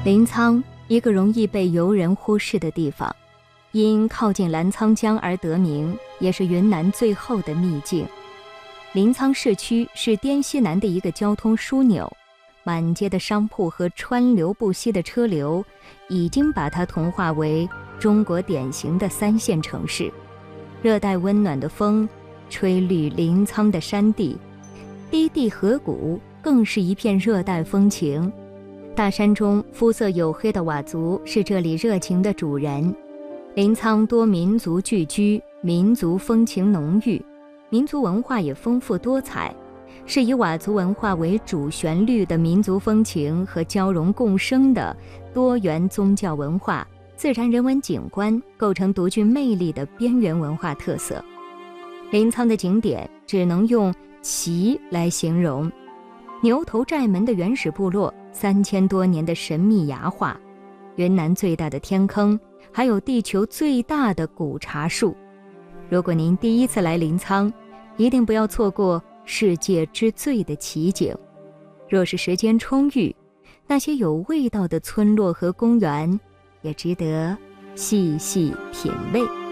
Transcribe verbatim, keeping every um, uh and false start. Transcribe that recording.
临沧，一个容易被游人忽视的地方，因靠近澜沧江而得名，也是云南最后的秘境。临沧市区是滇西南的一个交通枢纽，满街的商铺和川流不息的车流，已经把它同化为中国典型的三线城市。热带温暖的风吹绿临沧的山地，低地河谷更是一片热带风情。大山中肤色黝黑的佤族是这里热情的主人。临沧多民族聚居，民族风情浓郁，民族文化也丰富多彩，是以佤族文化为主旋律的民族风情和交融共生的多元宗教文化、自然人文景观构成独具魅力的边缘文化特色。临沧的景点只能用奇来形容，牛头寨门的原始部落，三千多年的神秘崖画，云南最大的天坑，还有地球最大的古茶树。如果您第一次来临沧，一定不要错过世界之最的奇景。若是时间充裕，那些有味道的村落和公园也值得细细品味。